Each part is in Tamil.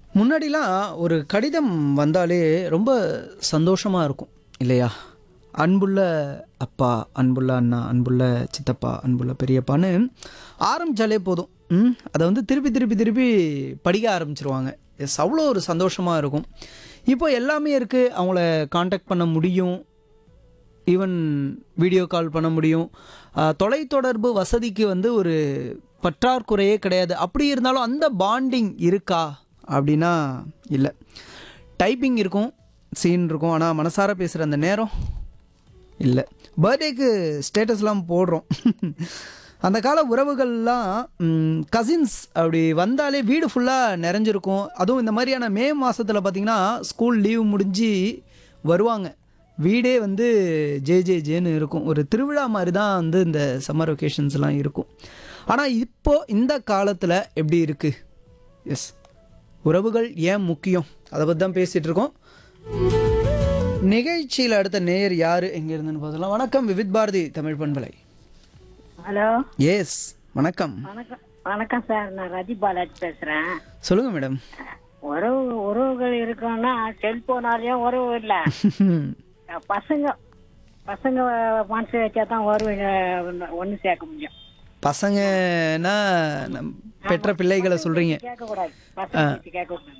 முன்னாடிலாம் ஒரு கடிதம் வந்தாலே ரொம்ப சந்தோஷமாக இருக்கும் இல்லையா? அன்புள்ள அப்பா, அன்புள்ள அண்ணா, அன்புள்ள சித்தப்பா, அன்புள்ள பெரியப்பான்னு ஆரம்பித்தாலே போதும். அதை வந்து திருப்பி திருப்பி திருப்பி படிக்க ஆரம்பிச்சிருவாங்க. எஸ், அவ்வளோ ஒரு சந்தோஷமாக இருக்கும். இப்போ எல்லாமே இருக்குது. அவங்கள காண்டாக்ட் பண்ண முடியும், ஈவன் வீடியோ கால் பண்ண முடியும். தொலைத்தொடர்பு வசதிக்கு வந்து ஒரு பற்றாக்குறையே கிடையாது. அப்படி இருந்தாலும் அந்த பாண்டிங் இருக்கா அப்படின்னா இல்லை. டைப்பிங் இருக்கும், சீன் இருக்கும், ஆனால் மனசார பேசுகிற அந்த நேரம் இல்லை. பர்த்டேக்கு ஸ்டேட்டஸ்லாம் போடுறோம். அந்த கால உறவுகள்லாம் கசின்ஸ் அப்படி வந்தாலே வீடு ஃபுல்லாக நிறைஞ்சிருக்கும். அதுவும் இந்த மாதிரியான மே மாதத்தில் பார்த்திங்கன்னா ஸ்கூல் லீவ் முடிஞ்சு வருவாங்க. வீடே வந்து ஜே ஜே ஜேன்னு இருக்கும். ஒரு திருவிழா மாதிரி தான் வந்து இந்த சம்மர் வெக்கேஷன்ஸ்லாம் இருக்கும். ஆனால் இப்போது இந்த காலத்தில் எப்படி இருக்குது? எஸ், உறவுகள் ஏன் முக்கியம், அதை பற்றி தான் பேசிகிட்டு இருக்கோம். நிகழ்ச்சியில் அடுத்த நேயர் யார் எங்கே இருந்துன்னு பார்த்தலாம். வணக்கம், விவித் பாரதி தமிழ் பண்பலை. ஹலோ. எஸ், வணக்கம். வணக்கம் வணக்கம் சார், நான் ரதி பாலாஜி பேசுறேன். சொல்லுங்கள் மேடம். உறவுகள் இருக்கோம்னா செல்போனாலேயும் உறவு இல்லை. பசங்க பசங்க மனசு வச்சா தான் உறவு ஒன்று சேர்க்க முடியும். பசங்கன்னா பெற்ற பிள்ளைகளை சொல்றீங்க. கேட்கக்கூடாது, பசங்க கேட்கக்கூடாது.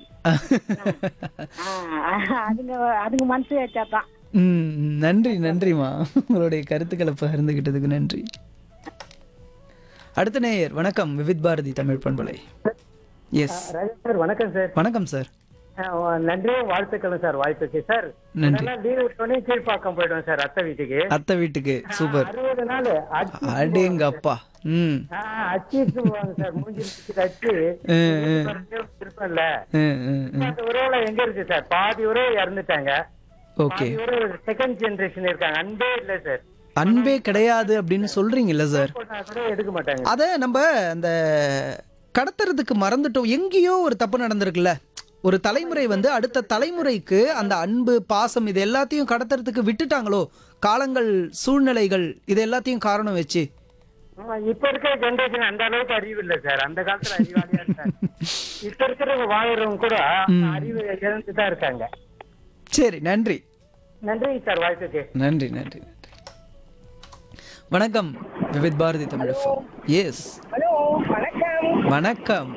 அதுங்க மனசு வச்சா தான். நன்றி, நன்றிமா, உங்களுடைய கருத்துக்களை பகிர்ந்துகிட்டதுக்கு நன்றி. அடுத்த நேயர், வணக்கம், விவித் பாரதி தமிழ் பண்பலை. எஸ் சார், வணக்கம் சார். வணக்கம் சார். நன்றி, வாழ்த்துக்கள் சார் வாய்ப்புக்கு சார். நன்றி. லீவ் விட்டோடனே கீழ்பாக்கம் போயிடுவேன் சார், அத்தை வீட்டுக்கு. அத்தை வீட்டுக்கு, சூப்பர். 60 நாள் அடேங்க அப்பா. அச்சிட்டு போவாங்க சார், மூஞ்சி அச்சு இருப்பேன்ல. அந்த உறவுல எங்க இருக்கு சார்? பாதி உறவு இறந்துட்டாங்க. ஓகே, ஒரு செகண்ட் ஜெனரேஷன் இருக்காங்க. அன்பே இல்ல சார். அன்பே கிடையாது அப்படின்னு சொல்றீங்கல்ல சார்? கூட எடுக்க மாட்டாங்க. அத நம்ம அந்த கடத்துறதுக்கு மறந்துட்டோம். எங்கேயோ ஒரு தப்பு நடந்திருக்குல்ல. ஒரு தலைமுறை வந்து அடுத்த தலைமுறைக்கு அந்த அன்பு, பாசம் இது எல்லாத்தையும் கடத்துறதுக்கு விட்டுட்டாங்களோ? காலங்கள், சூழ்நிலைகள் இது எல்லாத்தையும் காரணம் வச்சு. இப்ப இருக்கிற ஜெனரேஷன் அந்த அளவுக்கு அறிவு இல்ல சார். அந்த காலத்துல அறிவாளியா இருக்காங்க. இப்ப இருக்கிறவங்க வாழறவங்க கூட அறிவு இழந்துதான் இருக்காங்க. சரி, நன்றி. நன்றி சார் வாய்ப்புக்கு. நன்றி, நன்றி, நன்றி. வணக்கம், விவித் பாரதி தமிழ். எஸ், ஹலோ, வணக்கம். வணக்கம்.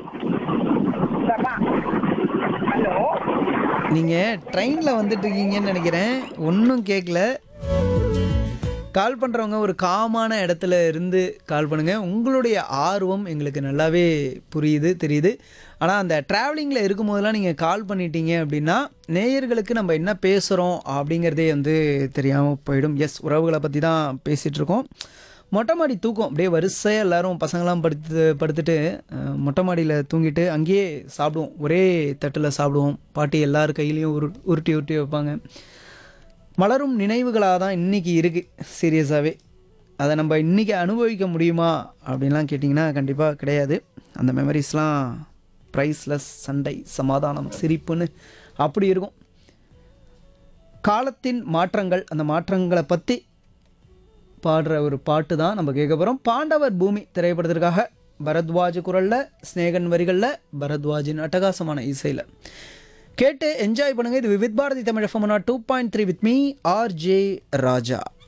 ஹலோ, நீங்க ட்ரெயின்ல வந்துட்டு இருக்கீங்கன்னு நினைக்கிறேன், ஒன்றும் கேட்கல. கால் பண்ணுறவங்க ஒரு காமான இடத்துல இருந்து கால் பண்ணுங்கள். உங்களுடைய ஆர்வம் எங்களுக்கு நல்லாவே புரியுது, தெரியுது. ஆனால் அந்த ட்ராவலிங்கில் இருக்கும் போதெல்லாம் நீங்கள் கால் பண்ணிட்டீங்க அப்படின்னா நேயர்களுக்கு நம்ம என்ன பேசுகிறோம் அப்படிங்கிறதே வந்து தெரியாமல் போயிடும். எஸ், உறவுகளை பற்றி தான் பேசிகிட்ருக்கோம். மொட்டை மாடி தூக்கம் அப்படியே வரிசையாக எல்லோரும் பசங்களாம் படுத்துட்டு மொட்டை மாடியில் தூங்கிட்டு அங்கேயே சாப்பிடுவோம். ஒரே தட்டில் சாப்பிடுவோம். பாட்டி எல்லார் கையிலையும் உருட்டி உருட்டி வைப்பாங்க. மலரும் நினைவுகளாக தான் இன்றைக்கி இருக்குது. சீரியஸாகவே அதை நம்ம இன்றைக்கி அனுபவிக்க முடியுமா அப்படின்லாம் கேட்டிங்கன்னா கண்டிப்பாக கிடையாது. அந்த மெமரிஸ்லாம் ப்ரைஸ்லெஸ். சண்டை, சமாதானம், சிரிப்புன்னு அப்படி இருக்கும். காலத்தின் மாற்றங்கள், அந்த மாற்றங்களை பற்றி பாடுற ஒரு பாட்டு தான் நம்ம கேட்க போகிறோம். பாண்டவர் பூமி திரைப்படத்திற்காக பரத்வாஜ் குரலில், ஸ்நேகன் வரிகளில், பரத்வாஜின் அட்டகாசமான இசையில் கேட்டு என்ஜாய் பண்ணுங்கள். இது Vividh Bharathi Tamil FM 2.3 with me RJ Raja.